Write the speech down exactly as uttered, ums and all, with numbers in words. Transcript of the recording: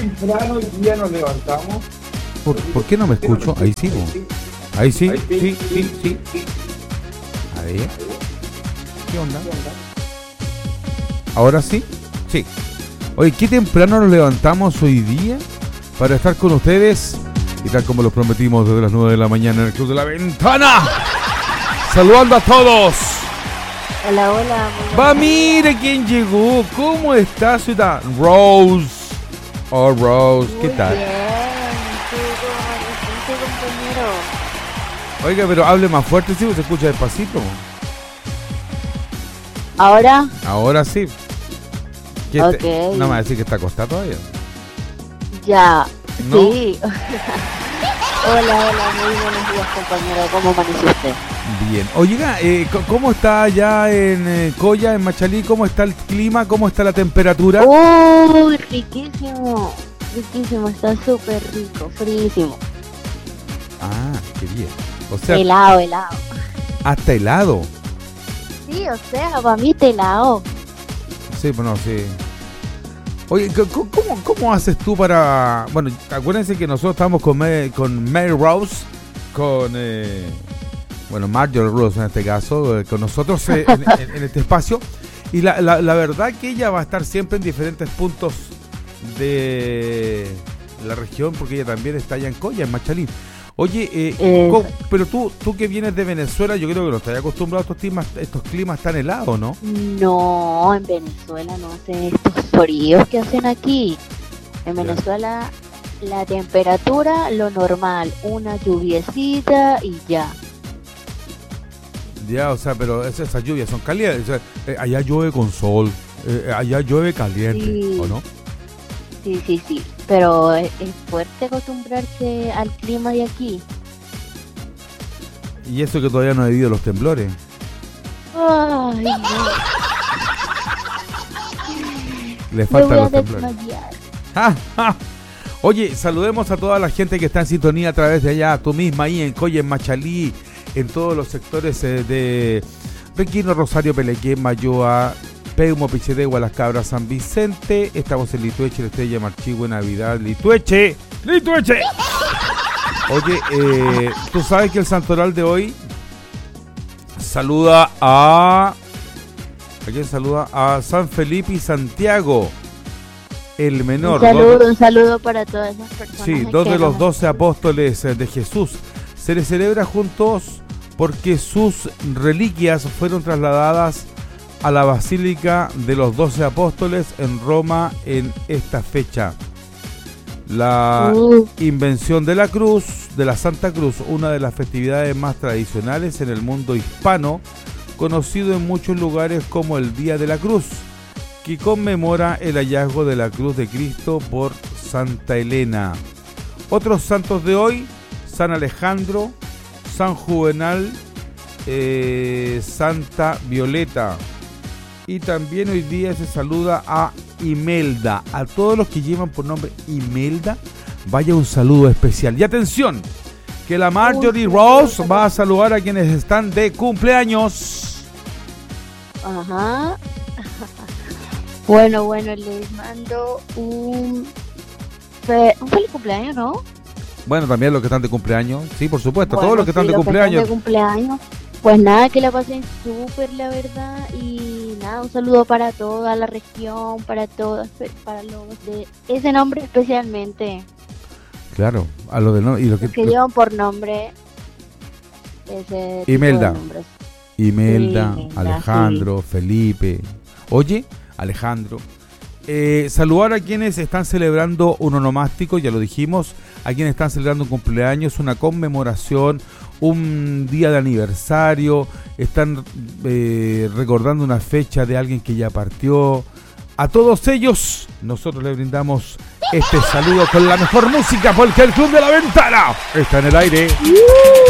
temprano hoy día nos levantamos. ¿Por, ¿por qué no me escucho? Ahí sí, ¿no? Ahí sí, sí, sí, sí. A ver. ¿Qué onda? ¿Ahora sí? Sí. Oye, qué temprano nos levantamos hoy día para estar con ustedes. Y tal como los prometimos desde las nueve de la mañana en el Club de la Ventana. Saludando a todos. Hola, hola. Va, mire quién llegó. ¿Cómo estás, ciudad? Rose. Oh, Rose, ¿qué Muy tal? Bien. ¿Tú cómo amaneciste, compañero? Oiga, pero hable más fuerte, sí, se escucha despacito. ¿Ahora? Ahora sí. ¿Qué Ok. te- no me va a decir que está acostado todavía. Ya. ¿No? Sí. Hola, hola. Muy buenos días, compañero. ¿Cómo amaneciste? Bien. Oiga, eh, c- ¿cómo está allá en eh, Coya, en Machalí? ¿Cómo está el clima? ¿Cómo está la temperatura? Uy, riquísimo. Riquísimo. Está súper rico. Frísimo. Ah, qué bien. O sea, Helado, helado. hasta helado. Sí, o sea, para mí te helado. Sí, bueno, sí. Oye, c- c- ¿cómo, ¿cómo haces tú para...? Bueno, acuérdense que nosotros estamos con, Mary- con Mary Rose, con... eh, bueno, Marjorie Rose en este caso, eh, con nosotros eh, en, en- en este espacio. Y la, la, la verdad que ella va a estar siempre en diferentes puntos de la región, porque ella también está allá en Coya, en Machalí. Oye, eh, Eh, ¿cómo- pero tú, tú que vienes de Venezuela, yo creo que no estás acostumbrado a estos climas, estos climas tan helados, ¿no? No, en Venezuela no hacen estos fríos que hacen aquí. En Ya. Venezuela la temperatura, lo normal, una lluviecita y ya. Ya, o sea, pero es- esas lluvias son calientes. O sea, eh, allá llueve con sol, eh, allá llueve caliente, Sí. ¿o no? Sí, sí, sí. Pero es, es fuerte acostumbrarse al clima de aquí. Y eso que todavía no he vivido los temblores. Ay, no. Le Me faltan voy a los temblores. desmayar. ¡Ja, ja! Oye, saludemos a toda la gente que está en sintonía a través de allá, tú misma ahí en Coya, en Machalí, en todos los sectores eh, de Requino, Rosario, Pelequén, Mayoa, Peumo, Pichedegua, Las Cabras, San Vicente. Estamos en Litueche, La Estrella, Marchigüe, Navidad, Litueche, Litueche. Oye, eh, tú sabes que el santoral de hoy saluda a... ¿A quién saluda? A San Felipe y Santiago, el menor. Un saludo, dos- un saludo para todas esas personas. Sí, dos que de los nos- doce apóstoles eh, de Jesús. Se les celebra juntos porque sus reliquias fueron trasladadas a la Basílica de los Doce Apóstoles en Roma en esta fecha. La Uh, invención de la cruz, de la Santa Cruz, una de las festividades más tradicionales en el mundo hispano, conocido en muchos lugares como el Día de la Cruz, que conmemora el hallazgo de la cruz de Cristo por Santa Elena. Otros santos de hoy: San Alejandro, San Juvenal, eh, Santa Violeta. Y también hoy día se saluda a Imelda. A todos los que llevan por nombre Imelda, vaya un saludo especial. Y atención, que la Marjorie Uy, Rose va a saludar a quienes están de cumpleaños. Ajá. Bueno, bueno, les mando un, fe- un feliz cumpleaños, ¿no? Bueno, también los que están de cumpleaños. Sí, por supuesto, Bueno, todos los que sí, están de los que están cumpleaños. de cumpleaños. Pues nada, que la pasen súper, la verdad. Y nada, un saludo para toda la región, para todos, para los de ese nombre especialmente, Claro, a los de no, y los que, los que llevan por nombre ese tipo Imelda. de nombres. Imelda, Sí, Imelda, Alejandro, Felipe. Oye, Alejandro, eh, saludar a quienes están celebrando un onomástico, ya lo dijimos, a quienes están celebrando un cumpleaños, una conmemoración, un día de aniversario, están eh, recordando una fecha de alguien que ya partió. A todos ellos, nosotros les brindamos este saludo con la mejor música, porque el Club de la Ventana está en el aire.